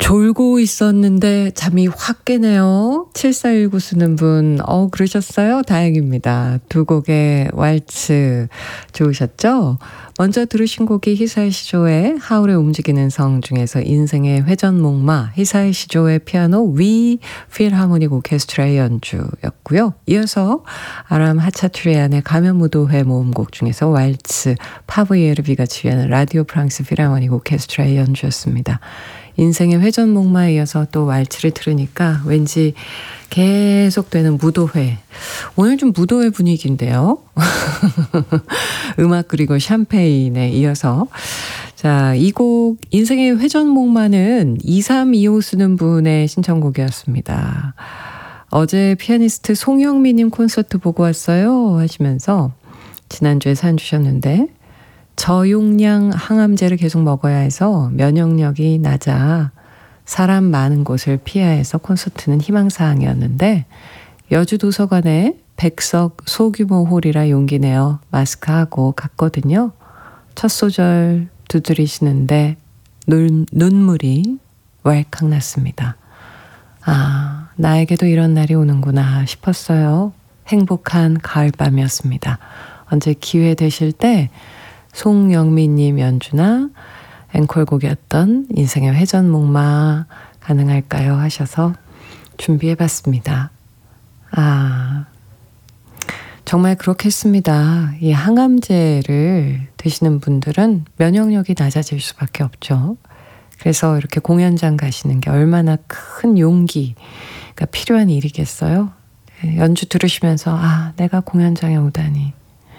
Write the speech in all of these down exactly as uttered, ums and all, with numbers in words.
졸고 있었는데 잠이 확 깨네요. 칠사일구 쓰는 분, 어, 그러셨어요? 다행입니다. 두 곡의 왈츠 좋으셨죠? 먼저 들으신 곡이 히사이 시조의 하울의 움직이는 성 중에서 인생의 회전목마, 히사이 시조의 피아노 위 필하모닉 오케스트라의 연주였고요. 이어서 아람 하차투리안의 가면무도회 모음곡 중에서 왈츠, 파브이에르비가 지휘하는 라디오 프랑스 필하모닉 오케스트라의 연주였습니다. 인생의 회전목마에 이어서 또 왈츠를 들으니까 왠지 계속되는 무도회. 오늘 좀 무도회 분위기인데요. 음악 그리고 샴페인에 이어서. 자, 이 곡 인생의 회전목마는 이삼이오 쓰는 분의 신청곡이었습니다. 어제 피아니스트 송영미님 콘서트 보고 왔어요 하시면서 지난주에 사연 주셨는데 저용량 항암제를 계속 먹어야 해서 면역력이 낮아 사람 많은 곳을 피해야 해서 콘서트는 희망사항이었는데 여주 도서관에 백석 소규모 홀이라 용기 내어 마스크하고 갔거든요. 첫 소절 두드리시는데 눈, 눈물이 왈칵 났습니다. 아, 나에게도 이런 날이 오는구나 싶었어요. 행복한 가을밤이었습니다. 언제 기회 되실 때 송영미님 연주나 앵콜곡이었던 인생의 회전목마 가능할까요? 하셔서 준비해봤습니다. 아, 정말 그렇겠습니다. 이 항암제를 드시는 분들은 면역력이 낮아질 수밖에 없죠. 그래서 이렇게 공연장 가시는 게 얼마나 큰 용기가 필요한 일이겠어요? 연주 들으시면서 아, 내가 공연장에 오다니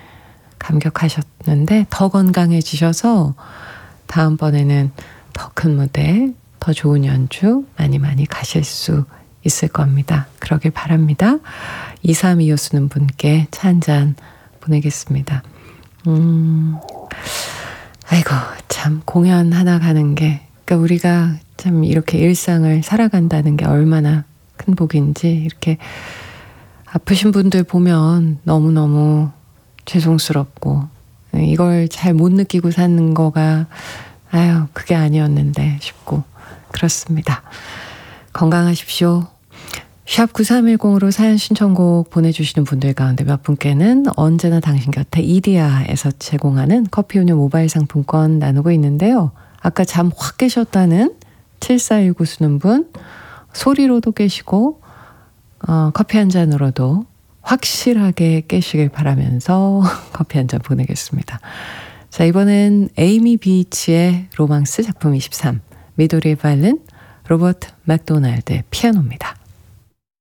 감격하셨는데 더 건강해지셔서 다음번에는 더 큰 무대, 더 좋은 연주 많이 많이 가실 수 있을 겁니다. 그러길 바랍니다. 이삼이오 쓰는 분께 차 한잔 보내겠습니다. 음, 아이고 참 공연 하나 가는 게 그러니까 우리가 참 이렇게 일상을 살아간다는 게 얼마나 큰 복인지 이렇게 아프신 분들 보면 너무너무 죄송스럽고 이걸 잘 못 느끼고 사는 거가 아유 그게 아니었는데 싶고 그렇습니다. 건강하십시오. 샵 구삼일공으로 사연 신청곡 보내주시는 분들 가운데 몇 분께는 언제나 당신 곁에 이디야에서 제공하는 커피 음료 모바일 상품권 나누고 있는데요. 아까 잠 확 깨셨다는 칠사일구 쓰는 분 소리로도 깨시고 어, 커피 한 잔으로도 확실하게 깨시길 바라면서 커피 한 잔 보내겠습니다. 자, 이번엔 에이미 비치의 로망스 작품 이십삼, 미도리 바이올린, 로버트 맥도날드의 피아노입니다.